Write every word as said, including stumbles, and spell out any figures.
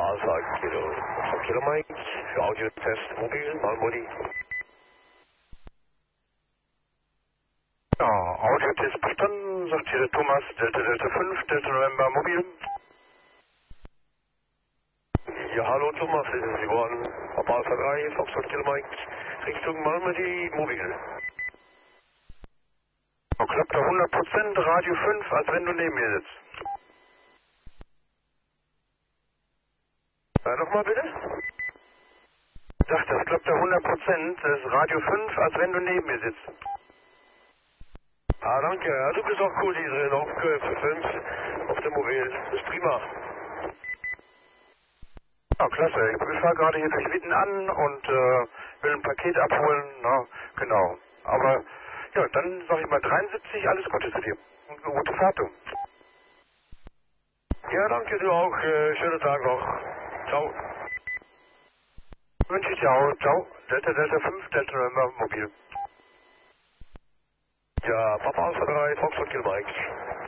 Alpha Kilo. Kilo Mike, für Audio-Test mobil, Malmodi. Ja, Audio-Test bestanden, sagt hier der Thomas, Delta Delta fünf, Delta November mobil. Ja, hallo Thomas, das ist Johann. Papa Alpha drei, Foxtrot Kilo Mike, Richtung Malmodi, mobil. Oh, klappt da hundert Prozent, Radio fünf, als wenn du neben mir sitzt. Ja, nochmal bitte? Ich dachte, das klappt da hundert Prozent, das ist Radio fünf, als wenn du neben mir sitzt. Ah, danke. Ja, du bist auch cool hier drin, auf F fünf, auf dem Mobil. Das ist prima. Ja, klasse. Ich fahre gerade hier durch Witten an und äh, will ein Paket abholen. Na, genau. Aber ja, dann sage ich mal dreiundsiebzig, alles Gute zu dir. Und eine gute Fahrt, du. Ja, danke, du auch. Äh, schönen Tag noch. Ciao. Wünsche ich dir auch. Ciao. Delta Delta fünf, Delta November mobil. Ja, Papa Alpha drei, Foxtrot Kilo Mike.